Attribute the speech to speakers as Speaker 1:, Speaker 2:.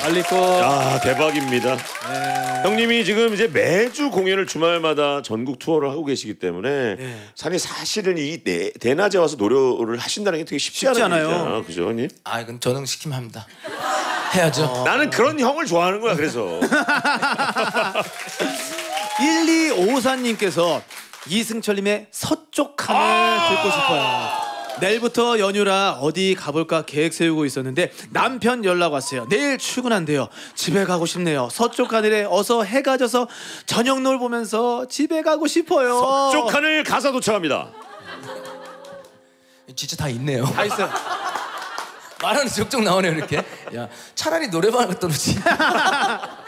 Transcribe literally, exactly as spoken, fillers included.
Speaker 1: 알리꽃.
Speaker 2: 아 대박입니다. 네. 형님이 지금 이제 매주 공연을 주말마다 전국 투어를 하고 계시기 때문에 네. 사실 사실은 이 네, 대낮에 와서 노래를 하신다는 게 되게 쉽지, 쉽지 않은 일이잖아요. 그죠, 형님?
Speaker 3: 아 이건 저는 시키면 합니다. 해야죠.
Speaker 2: 어... 나는 그런 형을 좋아하는 거야. 그래서
Speaker 1: 일이오사님께서 이승철님의 서쪽 하늘 듣고 싶어요. 내일부터 연휴라 어디 가볼까 계획 세우고 있었는데 남편 연락 왔어요. 내일 출근한대요. 집에 가고 싶네요. 서쪽 하늘에 어서 해가 져서 저녁 노을 보면서 집에 가고 싶어요.
Speaker 2: 서쪽 하늘 가사 도착합니다.
Speaker 3: 진짜 다 있네요.
Speaker 1: 다 있어요.
Speaker 3: 말하는 적적 나오네요 이렇게. 야 차라리 노래방을 떠놓지.